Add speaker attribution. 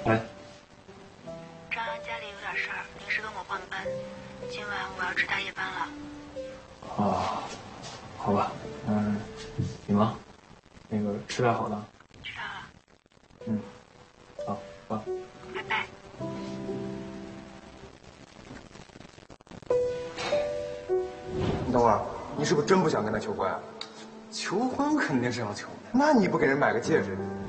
Speaker 1: 哎，
Speaker 2: 张扬家里有点事儿，临时跟我换班，今晚我要值大夜班了。
Speaker 1: 哦，好吧，你忙，那个吃点好的。
Speaker 2: 知道了。
Speaker 1: 嗯，好，吧。
Speaker 2: 拜拜。
Speaker 3: 你等会儿，你是不是真不想跟他求婚啊？求婚肯定是要求，那你不给人买个戒指，